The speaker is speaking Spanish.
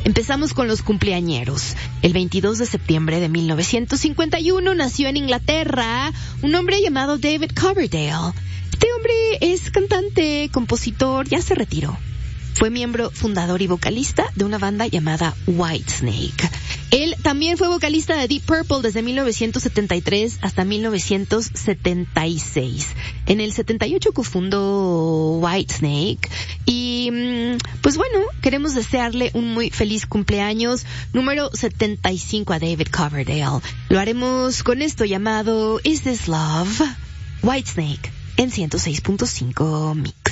Empezamos con los cumpleañeros. El 22 de septiembre de 1951 nació en Inglaterra un hombre llamado David Coverdale. Este hombre es cantante, compositor, ya se retiró. Fue miembro fundador y vocalista de una banda llamada Whitesnake. Él también fue vocalista de Deep Purple desde 1973 hasta 1976. En el 78 cofundó Whitesnake y pues bueno, queremos desearle un muy feliz cumpleaños número 75 a David Coverdale. Lo haremos con esto llamado Is This Love? Whitesnake en 106.5 Mix.